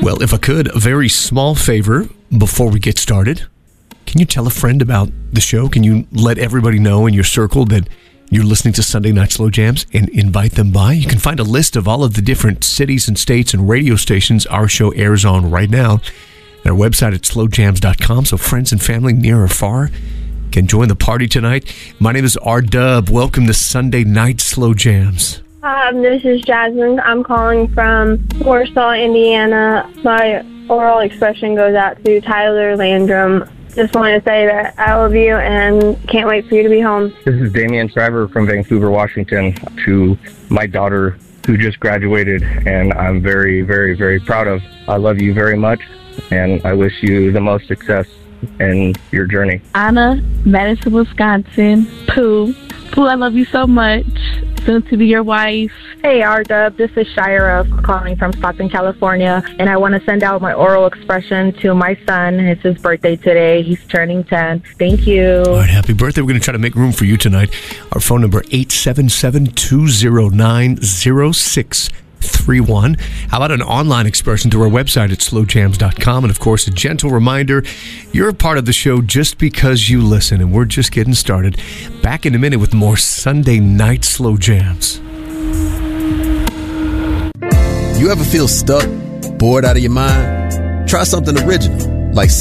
Well, if I could, a very small favor before we get started. Can you tell a friend about the show? Can you let everybody know in your circle that you're listening to Sunday Night Slow Jams and invite them by? You can find a list of all of the different cities and states and radio stations our show airs on right now at our website at slowjams.com, so friends and family near or far can join the party tonight. My name is R-Dub. Welcome to Sunday Night Slow Jams. This is Jasmine. I'm calling from Warsaw, Indiana. My oral expression goes out to Tyler Landrum. Just want to say that I love you and can't wait for you to be home. This is Damian Shriver from Vancouver, Washington, to my daughter who just graduated, and I'm very, very, very proud of. I love you very much, and I wish you the most success in your journey. Anna, Madison, Wisconsin. Pooh, I love you so much. Soon to be your wife. Hey, R-Dub, this is Shira calling from Stockton, California, and I want to send out my oral expression to my son. It's his birthday today. He's turning 10. Thank you. All right, happy birthday. We're going to try to make room for you tonight. Our phone number, 877-209-0631. How about an online expression through our website at slowjams.com? And, of course, a gentle reminder, you're a part of the show just because you listen, and we're just getting started. Back in a minute with more Sunday Night Slow Jams. You ever feel stuck, bored out of your mind? Try something original, like